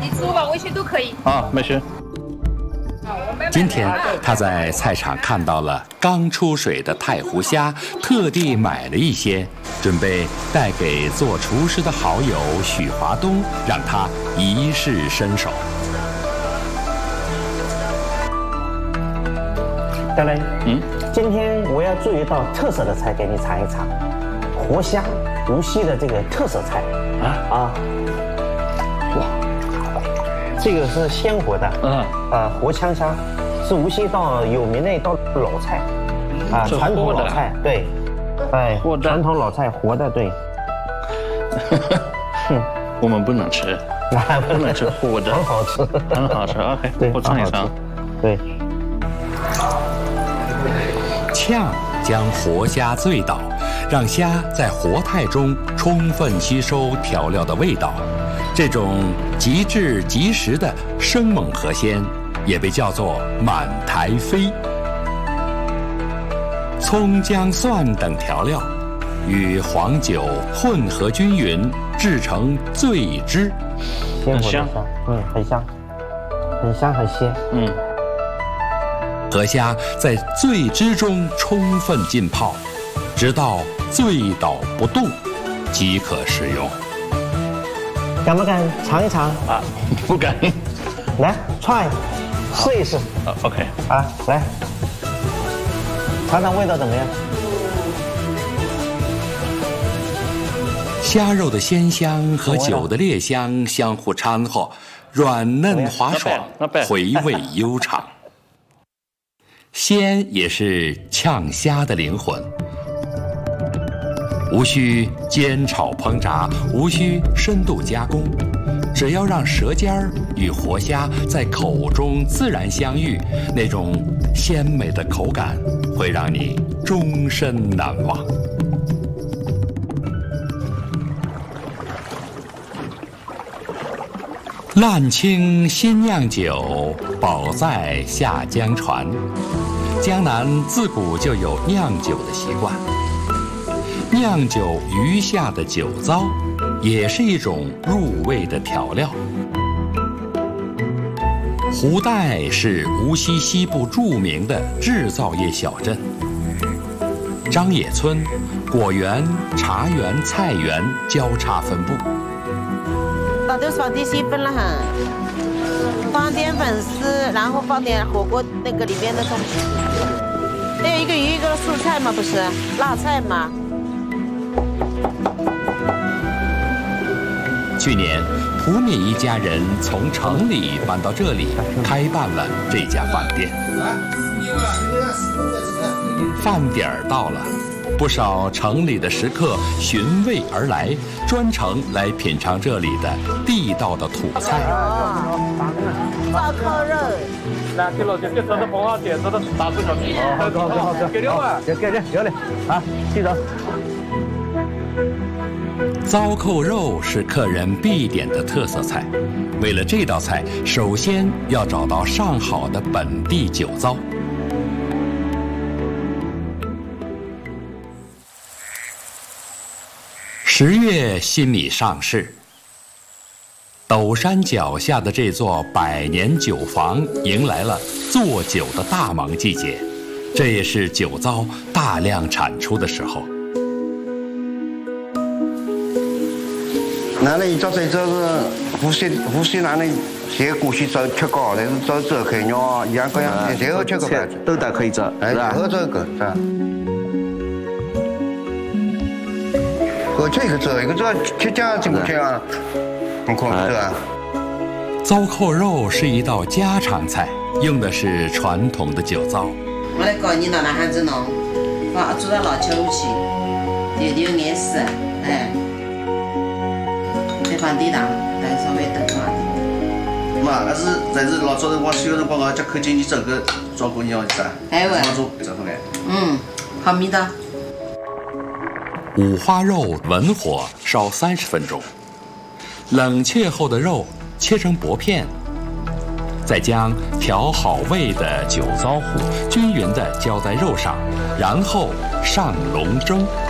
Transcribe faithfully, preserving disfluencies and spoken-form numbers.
你输吧，微信都可以。 啊，没事。 今天他在菜场看到了刚出水的太湖虾，特地买了一些，准备带给做厨师的好友许华东，让他一试身手。 德雷， 嗯， 今天我要做一道特色的菜给你尝一尝，活虾，无锡的这个特色菜啊啊！哇，这个是鲜活的，嗯啊，活枪虾。是无锡一道有名的一道老菜，啊，传统老菜，对，哎，传统老菜，活的，对。 我们不能吃，不能吃活的， 很好吃， 很好吃。OK， 对， 我尝一尝。 对。 炝将活虾醉倒，让虾在活态中充分吸收调料的味道。这种极致即食的生猛河鲜，也被叫做满台飞。葱、姜、蒜等调料与黄酒混合均匀，制成醉汁。 很香，嗯，很香，很香很鲜，嗯。 河虾在醉汁中充分浸泡，直到醉倒不动，即可食用。 敢不敢尝一尝？ 啊，不敢。 来 ，try。试一试啊 ，OK 啊，来尝尝味道怎么样？ 虾肉的鲜香和酒的烈香相互掺和，软嫩滑爽，回味悠长。鲜也是炝虾的灵魂，无需煎炒烹炸，无需深度加工。只要让舌尖儿与活虾在口中自然相遇，那种鲜美的口感会让你终身难忘。烂青新酿酒，保在下江船。江南自古就有酿酒的习惯，酿酒余下的酒糟也是一种入味的调料。胡代是无锡西部著名的制造业小镇，张野村、果园、茶园、菜园交叉分布。 把豆放点细粉了哈，放点粉丝，然后放点火锅那个里面的东西。还有一个鱼，一个蔬菜嘛，不是辣菜嘛。 去年，蒲敏一家人从城里搬到这里，开办了这家饭店。饭点儿到了，不少城里的食客寻味而来，专程来品尝这里的地道的土菜。 烧烤肉。 来，给老姐，给这是红花姐，这是大猪小鸡。好，好，好，好，给六万， 给给给了，啊，记着。 糟扣肉是客人必点的特色菜，为了这道菜，首先要找到上好的本地酒糟。十月新米上市，陡山脚下的这座百年酒坊迎来了做酒的大忙季节，这也是酒糟大量产出的时候。 那里做这就是无锡无锡那里些过去做吃过，但是做这可以鸟一样各样，最后吃个饭都得可以做， 哎，最后这个是吧？我这个做一个做吃家怎么吃啊？很可能是吧？ 糟扣肉是一道家常菜，用的是传统的酒糟。 我来教你拿那汉子弄，放做到老酒去，点点颜色，哎。放低档，来稍微等嘛。 嘛，那是但是老早辰光小辰光个，脚口进去整个装过鸟子啊。 哎喂。 装做整回来。 嗯，好味道。 五花肉文火烧三十分钟，冷却后的肉切成薄片，再将调好味的酒糟糊均匀地浇在肉上，然后上笼蒸。